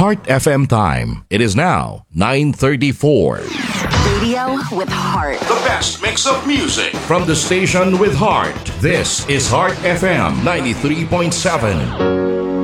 Heart FM time. It is now 9:34. Radio with heart. The best mix of music. From the station with heart, this is Heart FM 93.7.